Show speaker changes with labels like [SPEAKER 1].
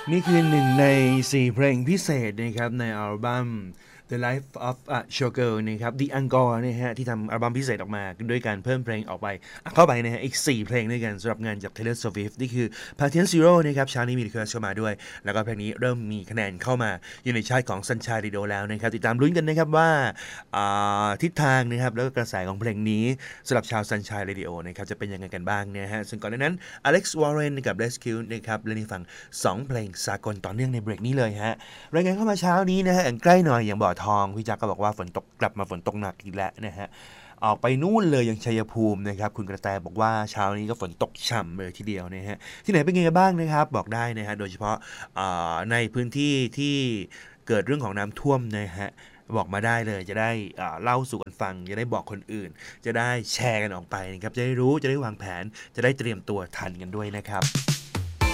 [SPEAKER 1] นี่คือหนึ่งใน4เพลงพิเศษนะครับในอัลบั้ม The Life of a Showgirl นะครับ The Encore นะฮะที่ทำอัลบั้มพิเศษออกมาด้วยการเพิ่มเพลงออกไปเข้าไปนะฮะอีก4เพลงด้วยกันสำหรับงานจาก Taylor Swift นี่คือ Patient Zero นะครับเช้านี้มีรีเควสต์เข้ามาด้วยแล้วก็เพลงนี้เริ่มมีคะแนนเข้ามาอยู่ในชาร์ตของ Sunshine Radio แล้วนะครับติดตามลุ้นกันนะครับว่าทิศทางนะครับแล้วก็กระแสของเพลงนี้สำหรับชาว Sunshine Radio นะครับจะเป็นยังไงกันบ้างนะฮะซึ่งก่อนหน้านั้น Alex Warren กับ Rescue นะครับเล่นให้ฟัง2เพลงสากลต่อเนื่องในเบรกนี้เลยฮะรายงานเข้ามาเช้านี้นะฮะใกล้หน่อยอย่างบ่อทองพี่จักก็บอกว่าฝนตกกลับมาฝนตกหนักอีกแล้วนะฮะออกไปนู่นเลยอย่างชัยภูมินะครับคุณกระแตบอกว่าเช้านี้ก็ฝนตกฉ่ำเลยทีเดียวนะฮะที่ไหนเป็นไงบ้างนะครับบอกได้นะฮะโดยเฉพาะในพื้นที่ที่เกิดเรื่องของน้ำท่วมนะฮะบอกมาได้เลยจะได้เล่าสู่กันฟังจะได้บอกคนอื่นจะได้แชร์กันออกไปนะครับจะได้รู้จะได้วางแผนจะได้เตรียมตัวทันกันด้วยนะครับ